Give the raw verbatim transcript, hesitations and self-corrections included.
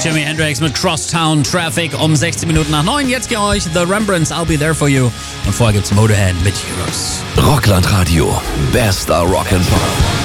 Jimi Hendrix mit Crosstown Traffic um sechzehn Minuten nach neun. Jetzt für euch The Rembrandts, I'll Be There For You. Und vorher gibt's Motorhead mit Heroes. Rockland Radio, bester Rock'n'Pop.